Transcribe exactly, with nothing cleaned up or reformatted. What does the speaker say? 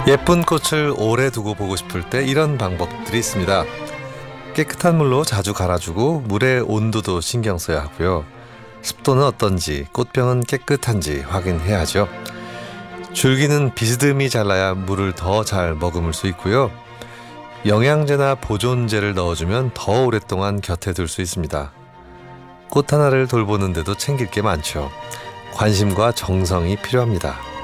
예쁜 꽃을 오래 두고 보고 싶을 때 이런 방법들이 있습니다. 깨끗한 물로 자주 갈아주고 물의 온도도 신경 써야 하고요. 습도는 어떤지, 꽃병은 깨끗한지 확인해야죠. 줄기는 비스듬히 잘라야 물을 더 잘 머금을 수 있고요. 영양제나 보존제를 넣어주면 더 오랫동안 곁에 둘 수 있습니다. 꽃 하나를 돌보는데도 챙길 게 많죠. 관심과 정성이 필요합니다.